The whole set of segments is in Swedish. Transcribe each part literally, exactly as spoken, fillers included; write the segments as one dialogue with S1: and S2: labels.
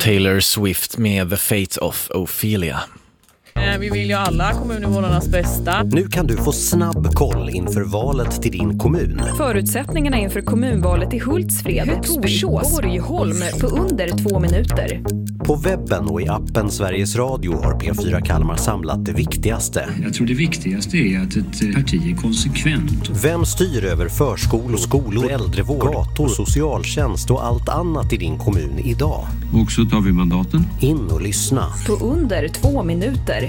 S1: Taylor Swift med The Fate of Ophelia.
S2: Vi vill ju alla kommuninvånarnas bästa.
S3: Nu kan du få snabb koll inför valet till din kommun.
S4: Förutsättningarna inför kommunvalet i Hultsfred, Torsås, Borgholm på under två minuter.
S3: På webben och i appen Sveriges Radio har P fyra Kalmar samlat det viktigaste.
S5: Jag tror det viktigaste är att ett parti är konsekvent.
S3: Vem styr över förskolor, skolor, äldrevård, gator, socialtjänst och allt annat i din kommun idag?
S5: Och så tar vi mandaten.
S3: In och lyssna.
S4: På under två minuter.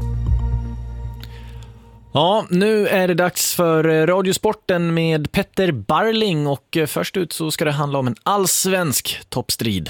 S1: Ja, nu är det dags för Radiosporten med Petter Barling och först ut så ska det handla om en allsvensk toppstrid.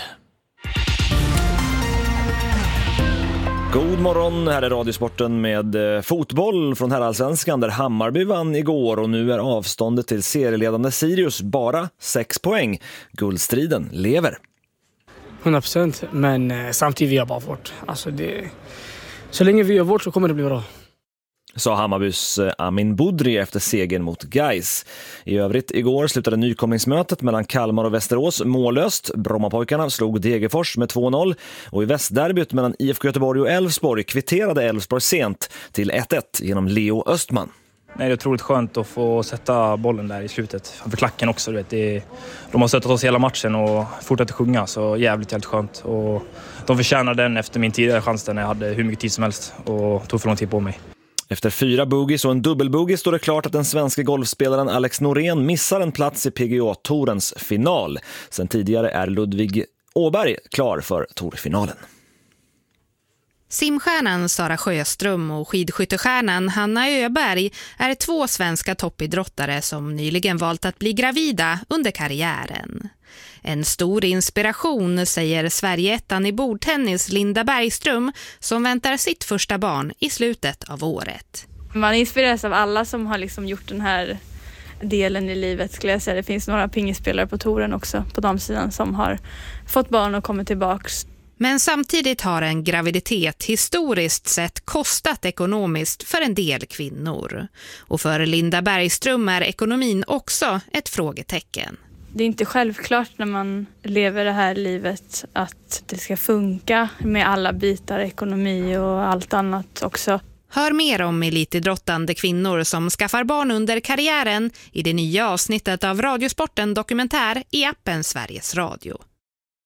S6: God morgon, här är Radiosporten med fotboll från herrallsvenskan där Hammarby vann igår och nu är avståndet till serieledande Sirius bara sex poäng. Guldstriden lever.
S7: hundra procent, men samtidigt vi gör bara vårt. Alltså det, så länge vi gör vårt så kommer det bli bra.
S6: Sa Hammarbys Amin Budri efter segern mot Gais. I övrigt igår slutade nykomlingsmötet mellan Kalmar och Västerås mållöst. Brommapojkarna slog Degerfors med två noll och i västderbyt mellan I F K Göteborg och Elfsborg kvitterade Elfsborg sent till ett ett genom Leo Östman.
S8: Nej, det är otroligt skönt att få sätta bollen där i slutet. För klacken också, du vet. Det är, de har stöttat oss hela matchen och fortsätter sjunga, så jävligt, jävligt skönt. Och de förtjänar den efter min tidigare chans när jag hade hur mycket tid som helst och tog för lång tid på mig.
S6: Efter fyra boogies och en dubbelboogie står det klart att den svenska golfspelaren Alex Norén missar en plats i P G A-tourens final. Sen tidigare är Ludvig Åberg klar för tourfinalen.
S9: Simstjärnan Sara Sjöström och skidskyttestjärnan Hanna Öberg är två svenska toppidrottare som nyligen valt att bli gravida under karriären. En stor inspiration, säger Sverigeettan i bordtennis Linda Bergström, som väntar sitt första barn i slutet av året.
S10: Man inspireras av alla som har liksom gjort den här delen i livet, skulle jag säga. Det finns några pingisspelare på touren också på damsidan som har fått barn och kommit tillbaks.
S9: Men samtidigt har en graviditet historiskt sett kostat ekonomiskt för en del kvinnor. Och för Linda Bergström är ekonomin också ett frågetecken.
S10: Det är inte självklart när man lever det här livet att det ska funka med alla bitar, ekonomi och allt annat också.
S9: Hör mer om elitidrottande kvinnor som skaffar barn under karriären i det nya avsnittet av Radiosporten Dokumentär i appen Sveriges Radio.